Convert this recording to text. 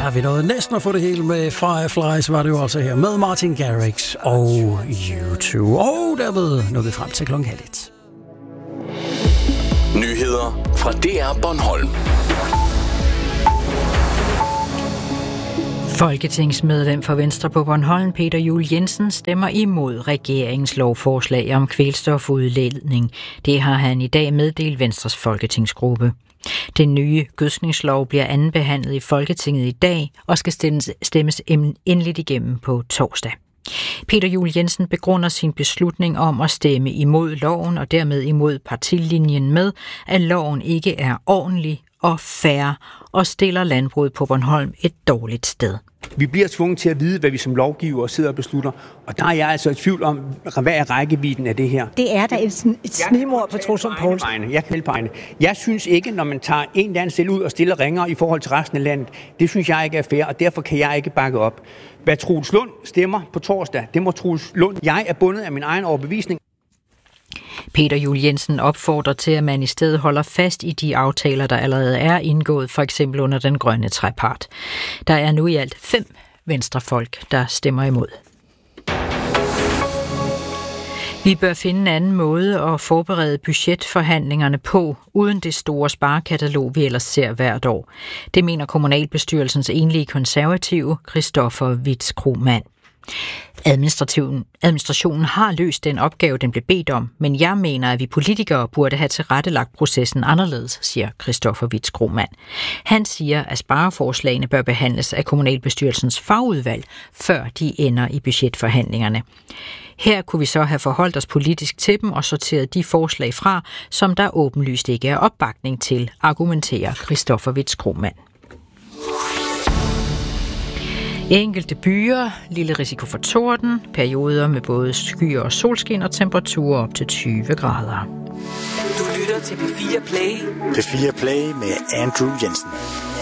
Ja, vi nåede næsten at få det hele med Fireflies, var det jo altså her med Martin Garrix og U2. Og dermed nåede vi frem til klokken 12:30. Nyheder fra DR Bornholm. Folketingsmedlem for Venstre på Bornholm, Peter Juel-Jensen, stemmer imod regeringens lovforslag om kvælstofudledning. Det har han i dag meddelt Venstres folketingsgruppe. Den nye gødskningslov bliver andenbehandlet i Folketinget i dag og skal stemmes endeligt igennem på torsdag. Peter Juel-Jensen begrunder sin beslutning om at stemme imod loven og dermed imod partilinjen med, at loven ikke er ordentlig og fair og stiller landbruget på Bornholm et dårligt sted. Vi bliver tvunget til at vide, hvad vi som lovgiver sidder og beslutter, og der er jeg altså i tvivl om, hvad er rækkevidden af det her. Det er da et snigmord på Troels Lund Poulsen. Jeg kan på egne. Jeg synes ikke, når man tager en eller anden sted ud og stiller ringere i forhold til resten af landet, det synes jeg ikke er fair, og derfor kan jeg ikke bakke op. Hvad Troels Lund stemmer på torsdag, det må Troels Lund. Jeg er bundet af min egen overbevisning. Peter Juel-Jensen opfordrer til, at man i stedet holder fast i de aftaler, der allerede er indgået, for eksempel under den grønne trepart. Der er nu i alt 5 venstrefolk, der stemmer imod. Vi bør finde en anden måde at forberede budgetforhandlingerne på, uden det store sparekatalog, vi ellers ser hvert år. Det mener kommunalbestyrelsens enlige konservative, Christoffer Witt-Kromann. Administrationen har løst den opgave, den blev bedt om, men jeg mener, at vi politikere burde have tilrettelagt processen anderledes, siger Christoffer Witt-Kromann. Han siger, at spareforslagene bør behandles af kommunalbestyrelsens fagudvalg, før de ender i budgetforhandlingerne. Her kunne vi så have forholdt os politisk til dem og sorteret de forslag fra, som der åbenlyst ikke er opbakning til, argumenterer Christoffer Witt-Kromann. Enkelte byer, lille risiko for torden, perioder med både skyer og solskin og temperaturer op til 20 grader. Du lytter til P4 Play. P4 Play med Andrew Jensen.